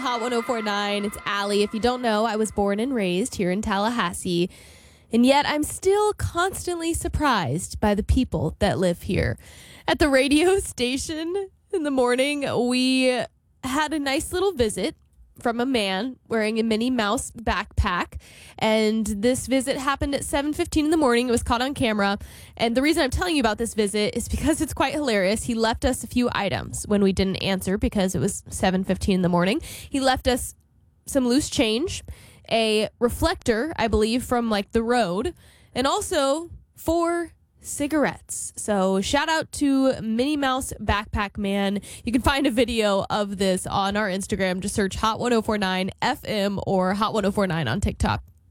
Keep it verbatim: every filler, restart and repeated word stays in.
Hot one oh four point nine. It's Allie. If you don't know, I was born and raised here in Tallahassee, and yet I'm still constantly surprised by the people that live here. At the radio station in the morning, we had a nice little visit from a man wearing a Minnie Mouse backpack. And this visit happened at seven fifteen in the morning. It was caught on camera. And the reason I'm telling you about this visit is because it's quite hilarious. He left us a few items when we didn't answer because it was seven fifteen in the morning. He left us some loose change, a reflector, I believe, from like the road, and also four cigarettes. So shout out to Minnie Mouse Backpack Man. You can find a video of this on our Instagram. Just search Hot one oh four point nine F M or Hot one oh four point nine on TikTok.